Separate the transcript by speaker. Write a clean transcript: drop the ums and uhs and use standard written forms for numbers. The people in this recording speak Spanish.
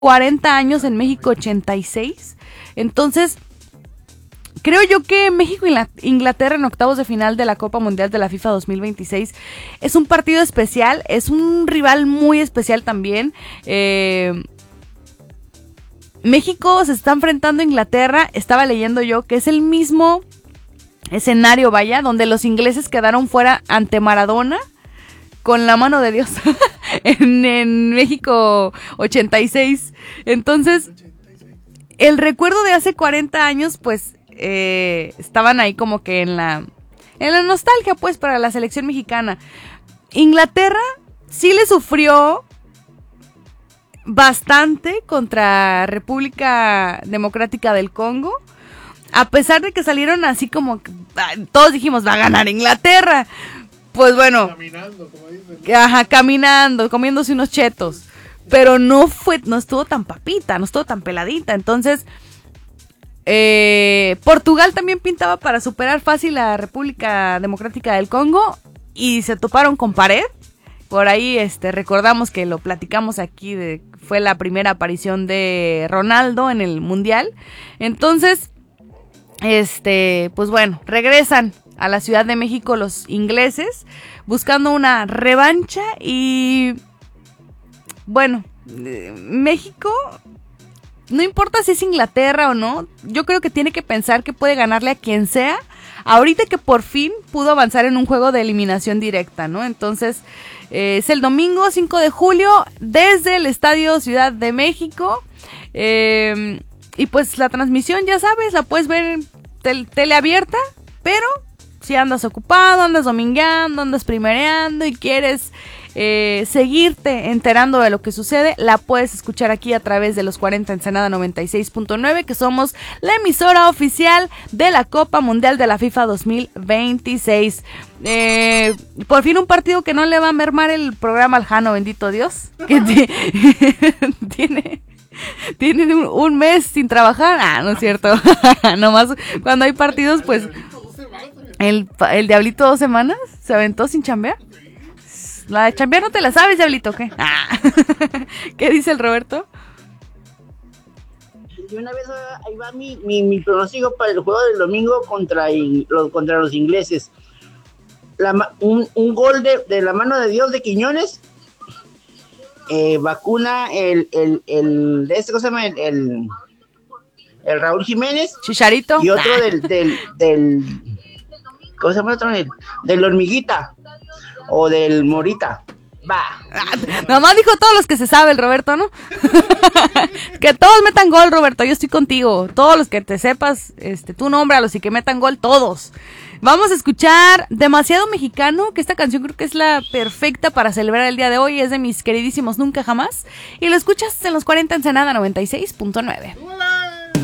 Speaker 1: 40 años, en México 86. Entonces, creo yo que México y Inglaterra en octavos de final de la Copa Mundial de la FIFA 2026 es un partido especial, es un rival muy especial también. México se está enfrentando a Inglaterra, estaba leyendo yo que es el mismo escenario, vaya, donde los ingleses quedaron fuera ante Maradona con la mano de Dios en México 86. Entonces, el recuerdo de hace 40 años, pues, estaban ahí como que en la nostalgia, pues, para la selección mexicana. Inglaterra sí le sufrió bastante contra República Democrática del Congo, a pesar de que salieron así como, todos dijimos, va a ganar Inglaterra. Pues bueno, caminando, como dicen. Ajá, caminando, comiéndose unos chetos. Pero no estuvo tan papita, no estuvo tan peladita. Entonces, Portugal también pintaba para superar fácil a República Democrática del Congo y se toparon con pared. Por ahí recordamos que lo platicamos aquí, fue la primera aparición de Ronaldo en el Mundial. Entonces, pues bueno, regresan a la Ciudad de México los ingleses buscando una revancha y bueno, México, no importa si es Inglaterra o no, yo creo que tiene que pensar que puede ganarle a quien sea, ahorita que por fin pudo avanzar en un juego de eliminación directa, ¿no? Entonces, es el domingo 5 de julio desde el Estadio Ciudad de México, y pues la transmisión, ya sabes, la puedes ver en tele abierta, pero si andas ocupado, andas domingueando, andas primereando y quieres seguirte enterando de lo que sucede, la puedes escuchar aquí a través de los 40 Ensenada 96.9, que somos la emisora oficial de la Copa Mundial de la FIFA 2026. Por fin un partido que no le va a mermar el programa al Jano, bendito Dios, que tiene un mes sin trabajar. No es cierto. Nomás cuando hay partidos, pues el Diablito 2 semanas se aventó sin chambear. La de chambear no te la sabes, Diablito, ¿qué? ¿Qué dice el Roberto?
Speaker 2: Y una vez ahí va mi pronóstico para el juego del domingo contra los ingleses. Un gol de la mano de Dios de Quiñones, vacuna ¿cómo se llama? El Raúl Jiménez.
Speaker 1: Chicharito.
Speaker 2: Y otro del ¿cómo se llama otro? Del Hormiguita o del Morita. Va.
Speaker 1: Nomás dijo todos los que se sabe el Roberto, ¿no? Que todos metan gol, Roberto, yo estoy contigo. Todos los que te sepas, tú nómbralos y que metan gol todos. Vamos a escuchar Demasiado Mexicano, que esta canción creo que es la perfecta para celebrar el día de hoy. Es de mis queridísimos Nunca Jamás. Y lo escuchas en los 40 Ensenada 96.9.